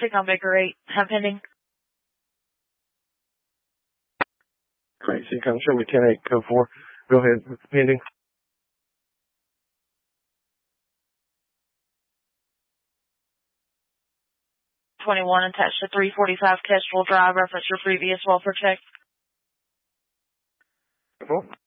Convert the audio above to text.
Take on Baker 8. Have pending. Great. So you come show me 10-8, code 4. Go ahead. Pending. $21 attached to 345 Kestrel Drive. Reference your previous welfare check. Cool.